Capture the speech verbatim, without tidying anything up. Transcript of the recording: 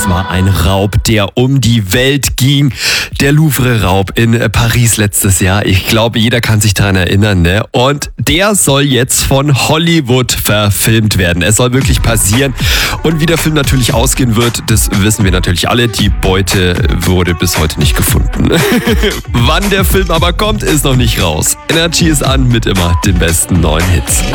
Es war ein Raub, der um die Welt ging. Der Louvre-Raub in Paris letztes Jahr. Ich glaube, jeder kann sich daran erinnern, ne? Und der soll jetzt von Hollywood verfilmt werden. Es soll wirklich passieren. Und wie der Film natürlich ausgehen wird, das wissen wir natürlich alle. Die Beute wurde bis heute nicht gefunden. Wann der Film aber kommt, ist noch nicht raus. Energy ist an mit immer den besten neuen Hits.